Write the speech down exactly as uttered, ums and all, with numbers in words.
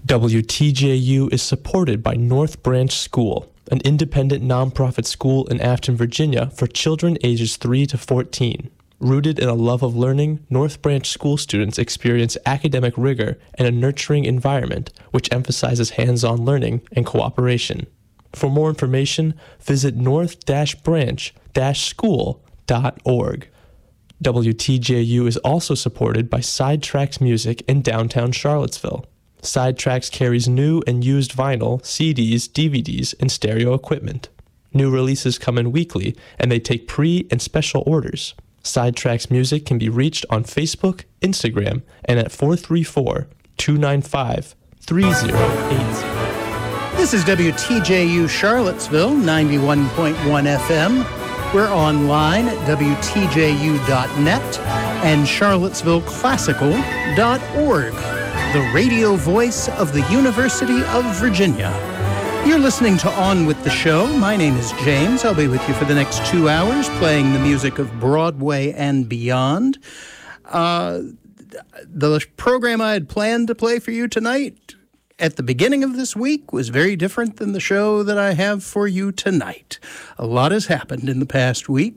W T J U is supported by North Branch School, an independent nonprofit school in Afton, Virginia for children ages three to fourteen. Rooted in a love of learning, North Branch School students experience academic rigor and a nurturing environment which emphasizes hands-on learning and cooperation. For more information, visit north branch school dot org. W T J U is also supported by Sidetracks Music in downtown Charlottesville. Sidetracks carries new and used vinyl, C Ds, D V Ds, and stereo equipment. New releases come in weekly, and they take pre- and special orders. Sidetracks Music can be reached on Facebook, Instagram, and at four three four, two nine five, three zero eight zero. This is W T J U Charlottesville, ninety-one point one F M. We're online at W T J U dot net and charlottesville classical dot org, the radio voice of the University of Virginia. You're listening to On With the Show. My name is James. I'll be with you for the next two hours playing the music of Broadway and beyond. Uh, the program I had planned to play for you tonight at the beginning of this week was very different than the show that I have for you tonight. A lot has happened in the past week.